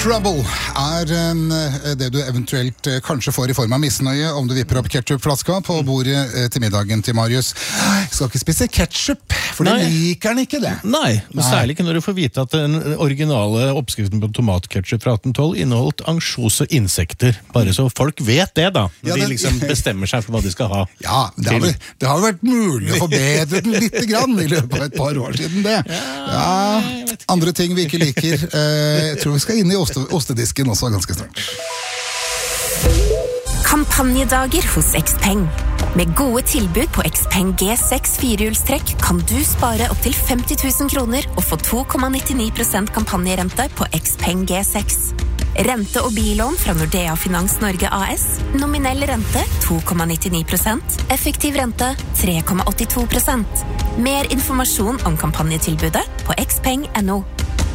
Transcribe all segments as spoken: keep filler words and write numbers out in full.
Trouble er en, det du eventuelt kanskje får i form av misnøye om du vipper opp ketchupflaska på bordet til middagen til Marius. Jeg skal ikke spise ketchup, for det liker han ikke det. Nei, Nei, særlig ikke når du får vite at den originale oppskriften på tomatketchup fra atten tolv inneholdt ansjos og insekter. Bare så folk vet det da, når ja, det... de liksom bestemmer seg for hva de skal ha. Ja, det har, det har vært mulig å forbedre den litt grann i løpet av et par år siden det. Ja, andre ting vi ikke liker. Jeg tror vi skal inn i oste, ostedisken også ganske snart. Kampanjedager hos Xpeng. Med gode tilbud på Xpeng G seks firehjulstrekk kan du spare opp til femti tusen kroner og få to komma nittini prosent kampanjerente på Xpeng G seks. Rente- og bilån fra Nordea Finans Norge A S. Nominell rente to komma nittini prosent. Effektiv rente tre komma åttito prosent. Mer informasjon om kampanjetilbudet på xpeng punktum no.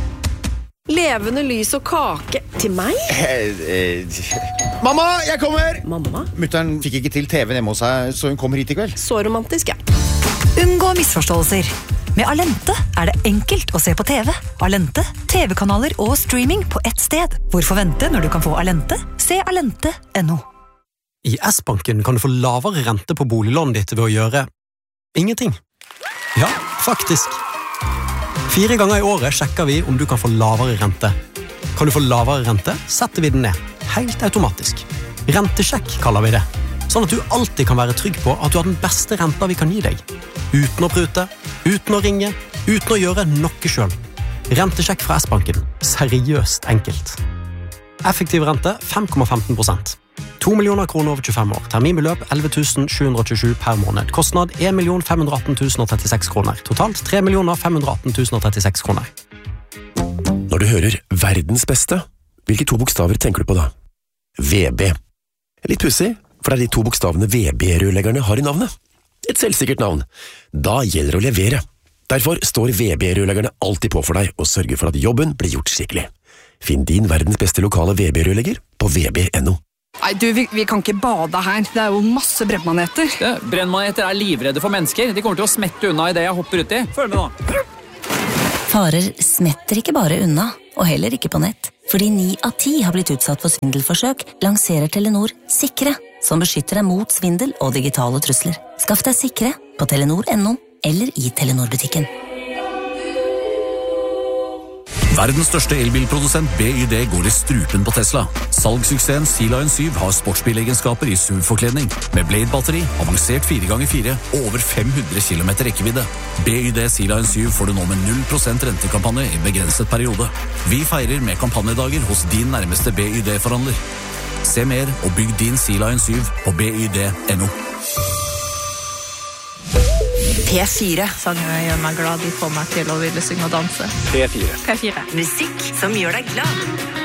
Levende lys og kake til meg? Eh, eh. Mamma, jeg kommer! Mamma? Mutteren fikk ikke til T V-en hjemme hos seg, så hun kommer hit i kveld. Så romantisk, ja. Unngå misforståelser. Med Alente er det enkelt å se på T V. Alente, T V-kanaler og streaming på ett sted. Hvorfor vente når du kan få Alente? Se alente punktum no. I S-banken kan du få lavere rente på boliglånet ditt ved å gjøre ingenting. Ja, faktisk. Fire ganger i året sjekker vi om du kan få lavere rente. Kan du få lavere rente, setter vi den ned. Helt automatisk. Rentesjekk kaller vi det. Sånn at du alltid kan være trygg på at du har den beste renta vi kan gi deg. Uten å prute, uten å ringe, uten å gjøre noe selv. Rentesjekk fra S-banken. Seriøst enkelt. Effektiv rente fem komma femten prosent. to millioner kroner over tjuefem år. Terminbeløp elleve tusen sju hundre tjuesju per måned. Kostnad en million fem hundre atten tusen trettiseks kroner. Totalt tre millioner fem hundre atten tusen trettiseks kroner. Når du hører verdens beste, hvilke to bokstaver tenker du på da? V B. Litt pussig, for det er de to bokstavene V B-rørleggerne har i navnet. Et selvsikkert navn. Da gjelder det å levere. Derfor står V B-rørleggerne alltid på for deg og sørger for at jobben blir gjort skikkelig. Finn din verdens beste lokale V B-rørlegger på v b punktum no. Nei, du, vi, vi kan ikke bade her. Det er jo masse brennmaneter. Ja, brennmaneter er livredde for mennesker. De kommer til å smette unna i det jeg hopper ut i. Følg med nå. Farer smetter ikke bare unna, og heller ikke på nett. Fordi ni av ti har blitt utsatt for svindelforsøk, lanserer Telenor Sikre, som beskytter deg mot svindel og digitale trusler. Skaff deg Sikre på telenor punktum no eller i Telenor-butikken. Verdens største elbilprodusent B Y D går i strupen på Tesla. Salgssuksessen Sea Lion syv har sportsbilegenskaper i S U V-forkledning, med Blade-batteri, avansert fire ganger fire og over fem hundre kilometer rekkevidde. B Y D Sea Lion syv får du nå med null prosent rentekampanje i begrenset periode. Vi feirer med kampanjedager hos din nærmeste B Y D-forhandler. Se mer og bygg din Sea Lion syv på b y d punktum no. P fire. Sangene gjør meg glad, de får meg til å ville synge og danse. P fire. P fire. Musikk som gjør deg glad.